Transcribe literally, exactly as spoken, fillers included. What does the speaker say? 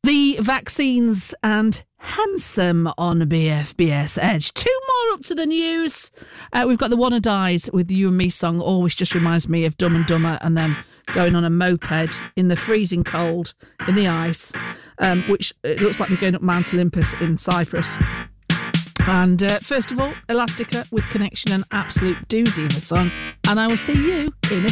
The Vaccines and Handsome on B F B S Edge. Two more up to the news. Uh, we've got the Wanna Dies with You and Me song. Always just reminds me of Dumb and Dumber and them going on a moped in the freezing cold, in the ice, um, which it looks like they're going up Mount Olympus in Cyprus. And uh, first of all, Elastica with Connection, an absolute doozy of a song. And I will see you in a